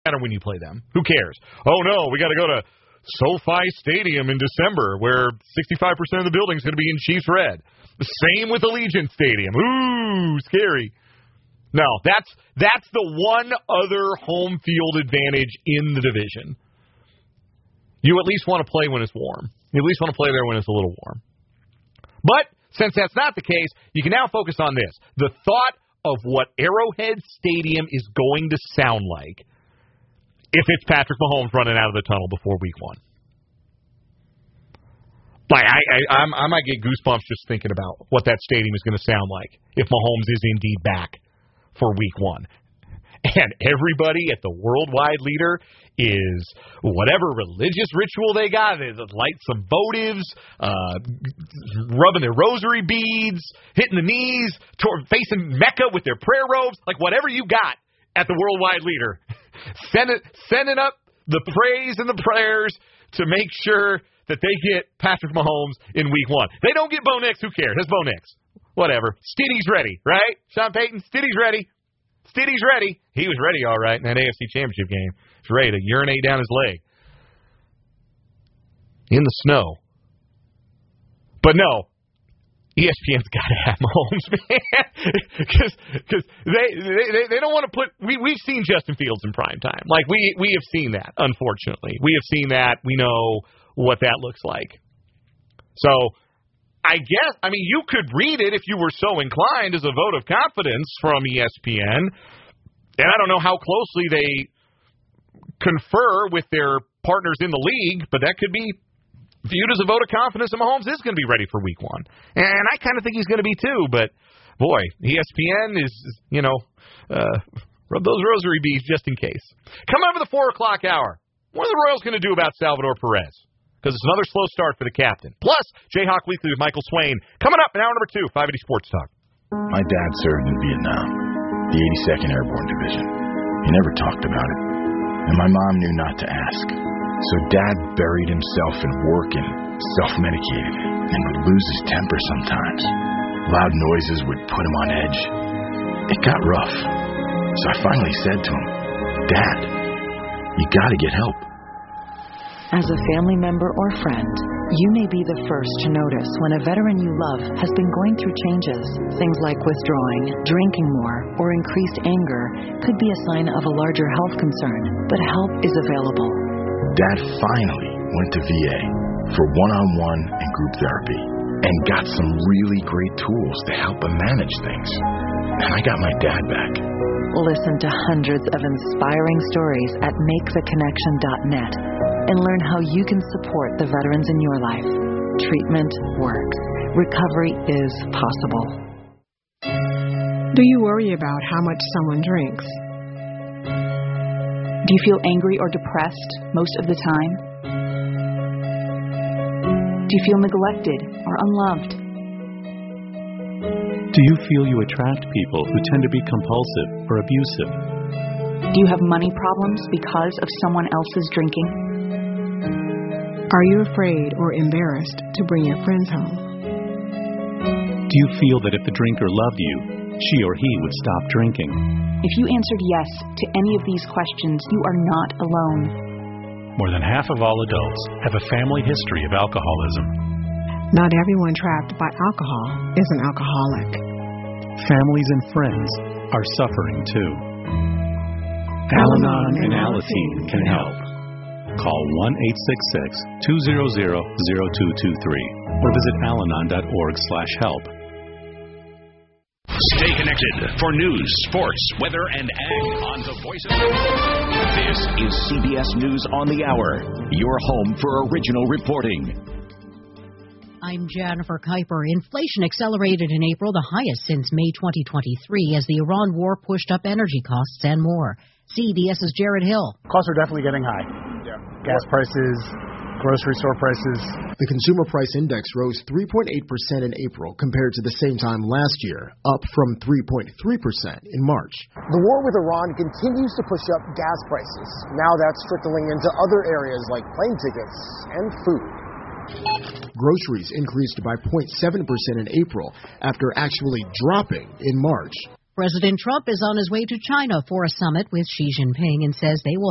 matter when you play them. Who cares? Oh, no, we got to go to SoFi Stadium in December where 65% of the building is going to be in Chiefs red. The same with Allegiant Stadium. Ooh, scary. No, that's the one other home field advantage in the division. You at least want to play when it's warm. You at least want to play there when it's a little warm. But since that's not the case, you can now focus on this. The thought of what Arrowhead Stadium is going to sound like if it's Patrick Mahomes running out of the tunnel before week 1. Like I might get goosebumps just thinking about what that stadium is going to sound like if Mahomes is indeed back for week 1. And everybody at the Worldwide Leader is whatever religious ritual they got. They light some votives, rubbing their rosary beads, hitting the knees, facing Mecca with their prayer robes, like whatever you got at the Worldwide Leader. Sending up the praise and the prayers to make sure that they get Patrick Mahomes in week 1. They don't get Bo Nix. Who cares? That's Bo Nix. Whatever. Stiddy's ready, right? Sean Payton, Stiddy's ready. Stiddy's ready. He was ready, all right, in that AFC Championship game. He's ready to urinate down his leg. In the snow. But no, ESPN's got to have Mahomes, man. Because they don't want to put... We've seen Justin Fields in prime time. Like, we have seen that, unfortunately. We have seen that. We know what that looks like. So... I guess, you could read it if you were so inclined as a vote of confidence from ESPN. And I don't know how closely they confer with their partners in the league, but that could be viewed as a vote of confidence that Mahomes is going to be ready for week 1. And I kind of think he's going to be too, but boy, ESPN is, rub those rosary beads just in case. Come over the 4 o'clock hour. What are the Royals going to do about Salvador Perez? Because it's another slow start for the captain. Plus, Jayhawk Weekly with Michael Swain. Coming up in hour number 2, 580 Sports Talk. My dad served in Vietnam, the 82nd Airborne Division. He never talked about it. And my mom knew not to ask. So Dad buried himself in work and self-medicated and would lose his temper sometimes. Loud noises would put him on edge. It got rough. So I finally said to him, Dad, you gotta get help. As a family member or friend, you may be the first to notice when a veteran you love has been going through changes. Things like withdrawing, drinking more, or increased anger could be a sign of a larger health concern, but help is available. Dad finally went to VA for one-on-one and group therapy and got some really great tools to help him manage things. And I got my dad back. Listen to hundreds of inspiring stories at MakeTheConnection.net and learn how you can support the veterans in your life. Treatment works. Recovery is possible. Do you worry about how much someone drinks? Do you feel angry or depressed most of the time? Do you feel neglected or unloved? Do you feel you attract people who tend to be compulsive or abusive? Do you have money problems because of someone else's drinking? Are you afraid or embarrassed to bring your friends home? Do you feel that if the drinker loved you, she or he would stop drinking? If you answered yes to any of these questions, you are not alone. More than half of all adults have a family history of alcoholism. Not everyone trapped by alcohol is an alcoholic. Families and friends are suffering too. Al-Anon and Alateen can help. Call 1-866-200-0223 or visit alanon.org/help. Stay connected for news, sports, weather, and ag on the Voice of America. This is CBS News on the Hour, your home for original reporting. I'm Jennifer Kuiper. Inflation accelerated in April, the highest since May 2023, as the Iran war pushed up energy costs and more. CBS's Jared Hill. Costs are definitely getting high. Yeah. Gas prices, grocery store prices. The Consumer Price Index rose 3.8% in April compared to the same time last year, up from 3.3% in March. The war with Iran continues to push up gas prices. Now that's trickling into other areas like plane tickets and food. Groceries increased by 0.7% in April after actually dropping in March. President Trump is on his way to China for a summit with Xi Jinping and says they will